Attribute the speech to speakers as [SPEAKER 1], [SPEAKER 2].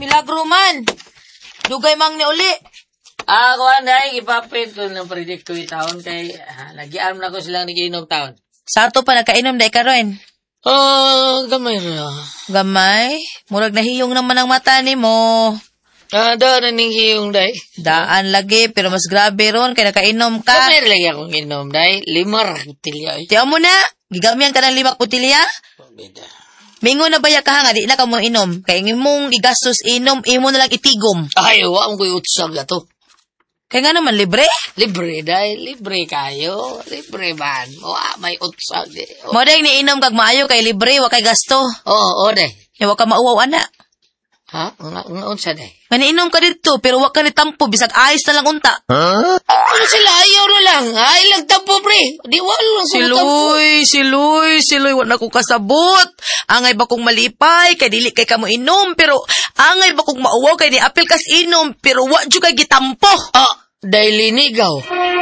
[SPEAKER 1] Milagro man. Dugay mang ni uli.
[SPEAKER 2] Kuan day ipapit ko ng predict ko taon kay lagian na ko silang nagiinom taon.
[SPEAKER 1] Sa ato pa nagkainom day karon.
[SPEAKER 2] Gamay na.
[SPEAKER 1] Gamay? Murag nahiyong naman ang mata ni mo.
[SPEAKER 2] Daan na ning hiyong day.
[SPEAKER 1] Daan lagi, pero mas grabe ron, kaya nakainom ka.
[SPEAKER 2] Gamay lagi akong inom day. 5 kutilya.
[SPEAKER 1] Tiyaw mo na, gigamihan ka ng 5 kutilya.
[SPEAKER 2] Pabida.
[SPEAKER 1] Mingo na baya ka nga, di na ka mo inom. Kaya imong igastos inom, imo na lang itigom.
[SPEAKER 2] Ay, wang ko'y utsag na to.
[SPEAKER 1] Kaya nga naman, libre.
[SPEAKER 2] Libre day, libre kayo. Libre man. May utsag eh.
[SPEAKER 1] Mo day ni inom kag maayo kay libre, wa kay gasto.
[SPEAKER 2] Oo, day.
[SPEAKER 1] Wa ka mauwaw ana.
[SPEAKER 2] Ha? Nga unsa day?
[SPEAKER 1] Maniinom ka dito, pero wa ka ni tampo, bisag ayos na lang unta.
[SPEAKER 2] Ano sila? Ayaw na lang. Ay, lang tampo, pre. Di wala lang sa tampo.
[SPEAKER 1] Siloy, wa na ko kasabot. Angay ba kong malipay, kay dili kay kamo inom, pero angay ba kong mauwaw, kay ni apil kas inom, pero wa jud kay gitampo.
[SPEAKER 2] Dahil linigaw.